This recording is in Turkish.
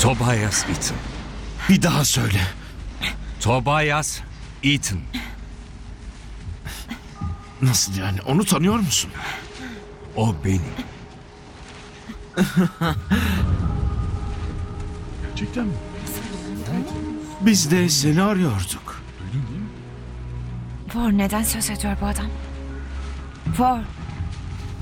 Tobias Eaton. Bir daha söyle. Tobias Eaton. Nasıl yani? Onu tanıyor musun? O benim. Gerçekten mi? Biz de seni arıyorduk. Vor neden söz ediyor bu adam? Vor.